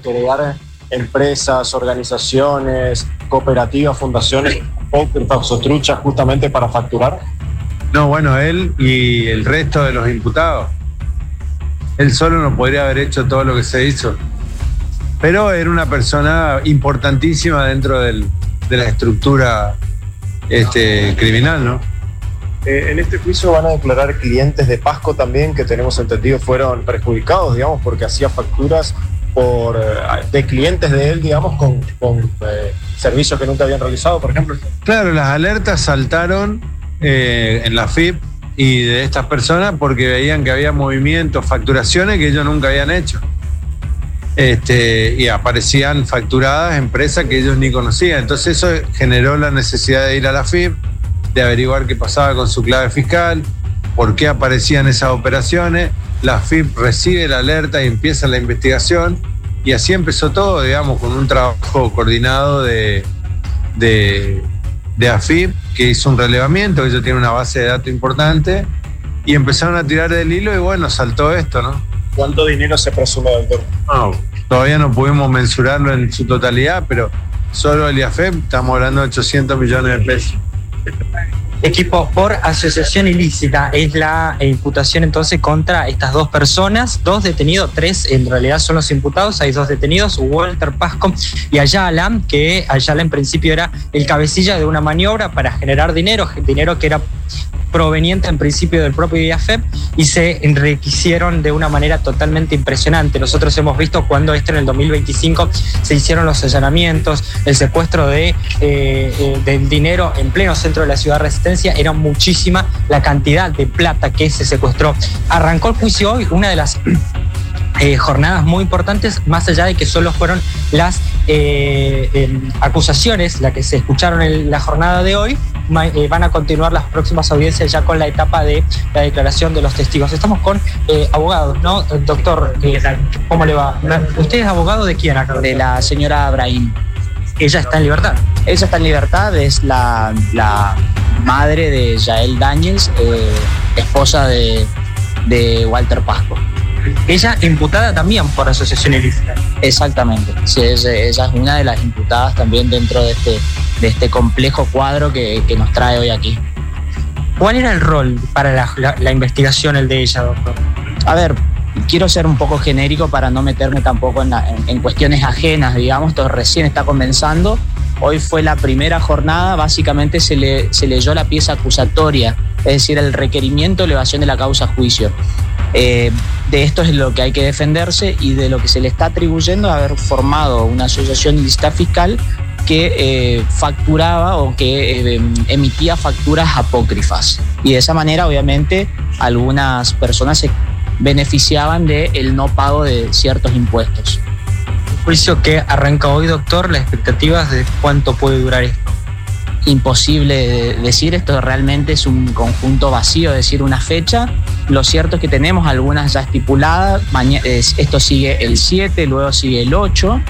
crear empresas, organizaciones, cooperativas, fundaciones o truchas justamente para facturar? No, bueno, él y el resto de los imputados. Él solo no podría haber hecho todo lo que se hizo. Pero era una persona importantísima dentro de la estructura criminal, ¿no? En este juicio van a declarar clientes de Pasco también, que tenemos entendido fueron perjudicados, digamos, porque hacía facturas de clientes de él, digamos, con servicios que nunca habían realizado, por ejemplo. Claro, las alertas saltaron en la FIP y de estas personas porque veían que había movimientos, facturaciones que ellos nunca habían hecho. Y aparecían facturadas empresas que ellos ni conocían. Entonces eso generó la necesidad de ir a la FIP, de averiguar qué pasaba con su clave fiscal, por qué aparecían esas operaciones. La FIP recibe la alerta y empieza la investigación, y así empezó todo, digamos, con un trabajo coordinado de AFIP, que hizo un relevamiento, que ellos tienen una base de datos importante, y empezaron a tirar del hilo y bueno, saltó esto, ¿no? ¿Cuánto dinero se presume, doctor? No, todavía no pudimos mensurarlo en su totalidad, pero solo el IAFEP estamos hablando de 800 millones de pesos. Equipo, por asociación ilícita es la imputación entonces contra estas dos personas, 2 detenidos, 3 en realidad son los imputados, hay 2 detenidos, Walter Pasco y Ayala, que Ayala en principio era el cabecilla de una maniobra para generar dinero que era proveniente en principio del propio IAFEP y se enriquecieron de una manera totalmente impresionante. Nosotros hemos visto cuando en el 2025 se hicieron los allanamientos, el secuestro del dinero en pleno centro de la ciudad de Resistencia, era muchísima la cantidad de plata que se secuestró. Arrancó el juicio hoy, una de las jornadas muy importantes, más allá de que solo fueron las acusaciones las que se escucharon en la jornada de hoy. Van a continuar las próximas audiencias ya con la etapa de la declaración de los testigos. Estamos con abogados, ¿no? Doctor, ¿cómo le va? ¿Usted es abogado de quién acá? De la señora Brahim. ¿Ella está en libertad? Ella está en libertad, es la madre de Yael Daniels, esposa de Walter Pasco. Ella imputada también por asociación ilícita. Exactamente, sí, ella es una de las imputadas también dentro de este complejo cuadro que nos trae hoy aquí. ¿Cuál era el rol para la investigación, el de ella, doctor? A ver, quiero ser un poco genérico para no meterme tampoco en cuestiones ajenas, digamos, esto recién está comenzando. Hoy fue la primera jornada, básicamente se leyó la pieza acusatoria, es decir, el requerimiento de elevación de la causa a juicio. De esto es lo que hay que defenderse y de lo que se le está atribuyendo haber formado una asociación ilícita fiscal que facturaba o que emitía facturas apócrifas. Y de esa manera, obviamente, algunas personas se beneficiaban del no pago de ciertos impuestos. Un juicio que arranca hoy, doctor, ¿las expectativas de cuánto puede durar esto? Imposible decir, esto realmente es un conjunto vacío, es decir, una fecha. Lo cierto es que tenemos algunas ya estipuladas, esto sigue el 7, luego sigue el 8,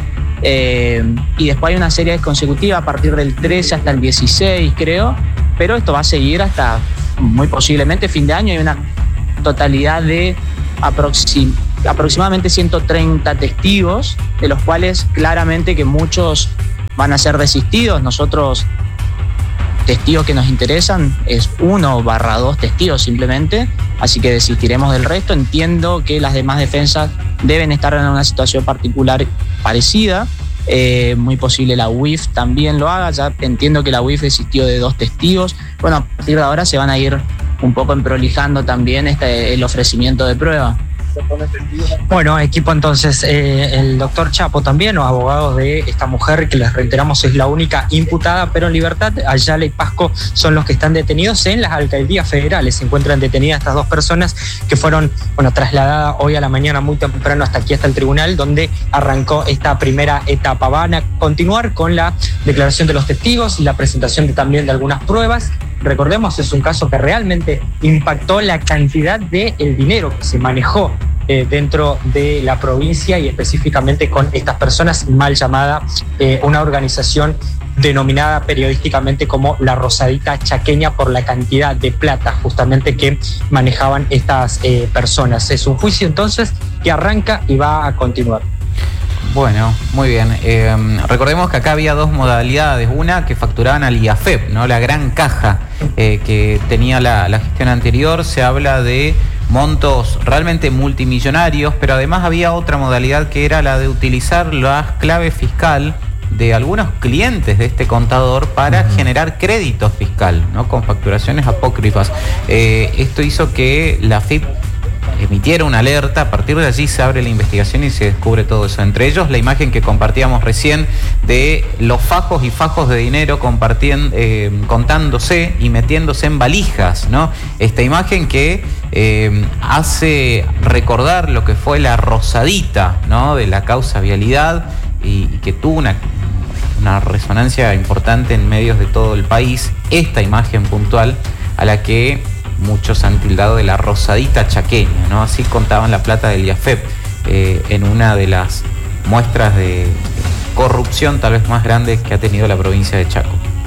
y después hay una serie consecutiva a partir del 13 hasta el 16, creo, pero esto va a seguir hasta muy posiblemente fin de año. Hay una totalidad de aproximadamente 130 testigos, de los cuales claramente que muchos van a ser desistidos. Nosotros, testigos que nos interesan es 1/2 testigos simplemente, así que desistiremos del resto. Entiendo que las demás defensas deben estar en una situación particular parecida, muy posible la UIF también lo haga. Ya entiendo que la UIF desistió de 2 testigos. Bueno, a partir de ahora se van a ir un poco emprolijando también el ofrecimiento de prueba. Bueno, equipo, entonces el doctor Chapo también, o abogado de esta mujer que les reiteramos es la única imputada pero en libertad. Ayala y Pasco son los que están detenidos en las alcaldías federales. Se encuentran detenidas estas 2 personas que fueron trasladadas hoy a la mañana muy temprano hasta aquí, hasta el tribunal, donde arrancó esta primera etapa. Van a continuar con la declaración de los testigos y la presentación también de algunas pruebas. Recordemos, es un caso que realmente impactó la cantidad de el dinero que se manejó dentro de la provincia y específicamente con estas personas, mal llamada una organización denominada periodísticamente como la Rosadita Chaqueña, por la cantidad de plata justamente que manejaban estas personas. Es un juicio entonces que arranca y va a continuar. Bueno, muy bien. Recordemos que acá había dos modalidades. Una que facturaban al IAFEP, ¿no? La gran caja que tenía la gestión anterior. Se habla de montos realmente multimillonarios, pero además había otra modalidad que era la de utilizar la clave fiscal de algunos clientes de este contador para generar crédito fiscal, ¿no? Con facturaciones apócrifas. Esto hizo que la FIP emitiera una alerta. A partir de allí se abre la investigación y se descubre todo eso. Entre ellos, la imagen que compartíamos recién de los fajos y fajos de dinero contándose y metiéndose en valijas, ¿no? Esta imagen que hace recordar lo que fue la rosadita, ¿no? De la causa vialidad y que tuvo una resonancia importante en medios de todo el país. Esta imagen puntual a la que muchos han tildado de la rosadita chaqueña, ¿no? Así contaban la plata del IAFEP en una de las muestras de corrupción tal vez más grandes que ha tenido la provincia de Chaco.